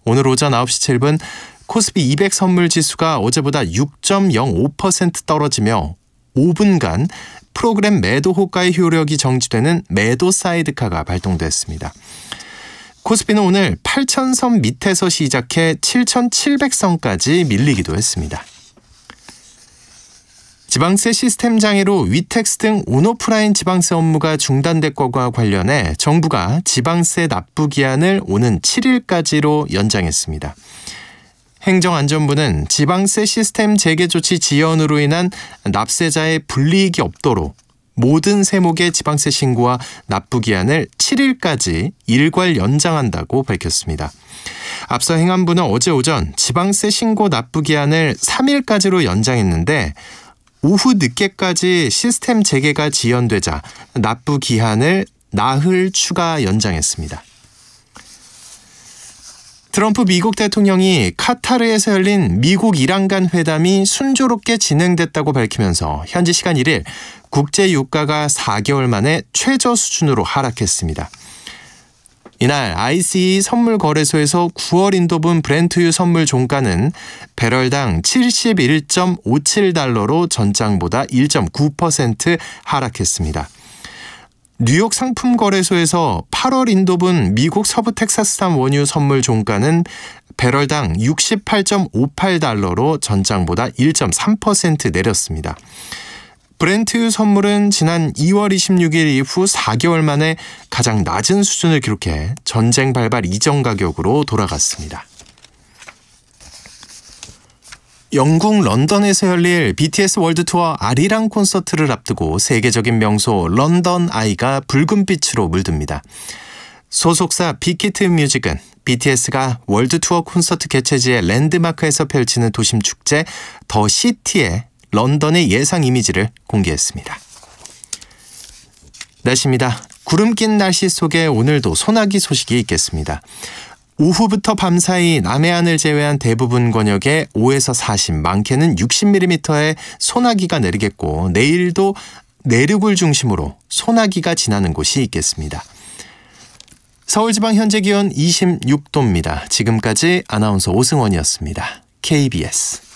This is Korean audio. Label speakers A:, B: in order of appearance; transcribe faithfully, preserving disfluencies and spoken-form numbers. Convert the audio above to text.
A: 오늘 오전 아홉 시 칠 분 코스피 이백 선물 지수가 어제보다 육 점 영오 퍼센트 떨어지며 오 분간 프로그램 매도 호가의 효력이 정지되는 매도 사이드카가 발동됐습니다. 코스피는 오늘 팔천 선 밑에서 시작해 칠천칠백 선까지 밀리기도 했습니다. 지방세 시스템 장애로 위택스 등 온오프라인 지방세 업무가 중단될 것과 관련해 정부가 지방세 납부 기한을 오는 칠 일까지로 연장했습니다. 행정안전부는 지방세 시스템 재개 조치 지연으로 인한 납세자의 불이익이 없도록 모든 세목의 지방세 신고와 납부 기한을 칠 일까지 일괄 연장한다고 밝혔습니다. 앞서 행안부는 어제 오전 지방세 신고 납부 기한을 삼 일까지로 연장했는데 오후 늦게까지 시스템 재개가 지연되자 납부 기한을 나흘 추가 연장했습니다. 트럼프 미국 대통령이 카타르에서 열린 미국 이란 간 회담이 순조롭게 진행됐다고 밝히면서 현지 시간 일 일 국제 유가가 사 개월 만에 최저 수준으로 하락했습니다. 이날 아이씨이 선물 거래소에서 구월 인도분 브렌트유 선물 종가는 배럴당 칠십일 점 오칠 달러로 전장보다 일 점 구 퍼센트 하락했습니다. 뉴욕 상품거래소에서 팔월 인도분 미국 서부 텍사스산 원유 선물 종가는 배럴당 육십팔 점 오팔 달러로 전장보다 일 점 삼 퍼센트 내렸습니다. 브렌트유 선물은 지난 이월 이십육일 이후 사 개월 만에 가장 낮은 수준을 기록해 전쟁 발발 이전 가격으로 돌아갔습니다. 영국 런던에서 열릴 비티에스 월드 투어 아리랑 콘서트를 앞두고 세계적인 명소 런던 아이가 붉은빛으로 물듭니다. 소속사 빅히트 뮤직은 비티에스가 월드 투어 콘서트 개최지의 랜드마크에서 펼치는 도심 축제 더 시티의 런던의 예상 이미지를 공개했습니다. 날씨입니다. 구름 낀 날씨 속에 오늘도 소나기 소식이 있겠습니다. 오후부터 밤사이 남해안을 제외한 대부분 권역에 오에서 사십, 많게는 육십 밀리미터의 소나기가 내리겠고 내일도 내륙을 중심으로 소나기가 지나는 곳이 있겠습니다. 서울지방 현재 기온 이십육 도입니다. 지금까지 아나운서 오승원이었습니다. 케이비에스